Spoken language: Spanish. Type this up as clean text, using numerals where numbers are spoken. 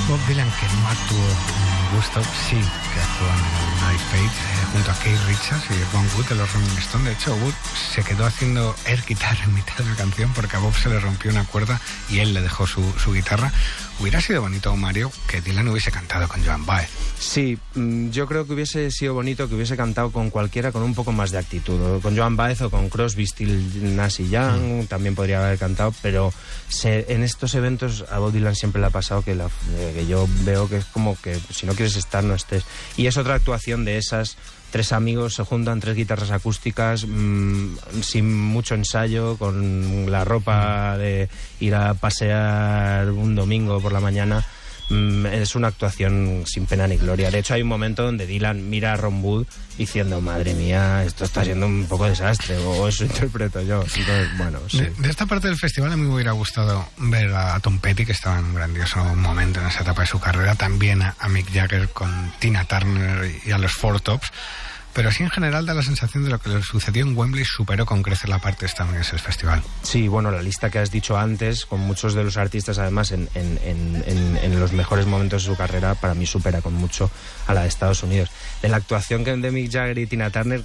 Bob Dylan, que no actuó en Woodstock, sí que actuó en Night Fate junto a Keith Richards y Ron Wood de los Rolling Stones. De hecho, Wood se quedó haciendo air guitar en mitad de la canción porque a Bob se le rompió una cuerda y él le dejó su guitarra. Hubiera sido bonito, Mario, que Dylan hubiese cantado con Joan Baez. Sí, yo creo que hubiese sido bonito que hubiese cantado con cualquiera con un poco más de actitud, o con Joan Baez o con Crosby, Stills, Nash y Young, también podría haber cantado, pero en estos eventos a Bob Dylan siempre le ha pasado que yo veo que es como que si no quieres estar, no estés. Y es otra actuación de esas. Tres amigos se juntan, tres guitarras acústicas, sin mucho ensayo, con la ropa de ir a pasear un domingo por la mañana. Es una actuación sin pena ni gloria. De hecho, hay un momento donde Dylan mira a Ron Wood diciendo, madre mía, esto está siendo un poco desastre, o eso interpreto yo. Entonces, bueno, sí. De esta parte del festival a mí me hubiera gustado ver a Tom Petty, que estaba en un grandioso momento en esa etapa de su carrera, también a Mick Jagger con Tina Turner y a los Four Tops. Pero así en general da la sensación de lo que le sucedió en Wembley superó con creces la parte estadounidense del festival. Sí, bueno, la lista que has dicho antes, con muchos de los artistas además en los mejores momentos de su carrera, para mí supera con mucho a la de Estados Unidos. De la actuación de Mick Jagger y Tina Turner,